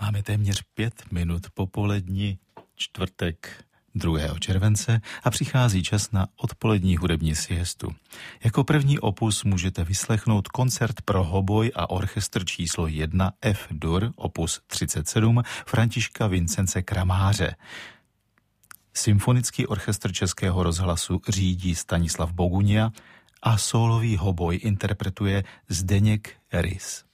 Máme téměř 5 minut po poledni, čtvrtek 2. července a přichází čas na odpolední hudební siestu. Jako první opus můžete vyslechnout koncert pro hoboj a orchestr číslo 1 F-dur, opus 37 Františka Vincence Kramáře. Symfonický orchestr Českého rozhlasu řídí Stanislav Bogunia a sólový hoboj interpretuje Zdeněk Rys.